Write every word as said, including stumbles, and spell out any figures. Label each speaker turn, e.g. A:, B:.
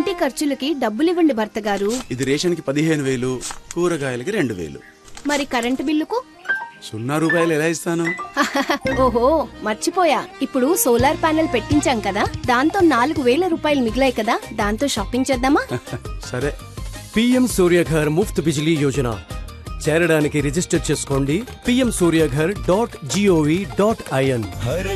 A: ఇంటి ఖర్చులకి డబ్బులివ్వండి భర్త గారు.
B: ఇది రేషన్కి పదిహేను వేలు, కూరగాయలకి రెండు వేలు.
A: మరి కరెంటు బిల్లుకు
B: సున్నా రూపాయలు ఎలా ఇస్తాను?
A: ఓహో మర్చిపోయా, ఇప్పుడు సోలార్ ప్యానెల్ పెట్టించాం కదా, దాంతో నాలుగు వేల రూపాయలు మిగిలాయి కదా, దాంతో షాపింగ్ చేద్దామా?
B: సరే.
C: పిఎం సూర్యఘర్ ముఫ్త్ బిజిలీ యోజన చేరడానికి రిజిస్టర్ చేసుకోండి PM Surya Ghar dot GOV dot IN.